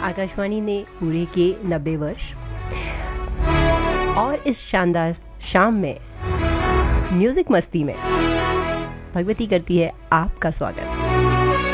आकाशवाणी ने पूरे के 90 वर्ष और इस शानदार शाम में म्यूजिक मस्ती में भगवती करती है आपका स्वागत।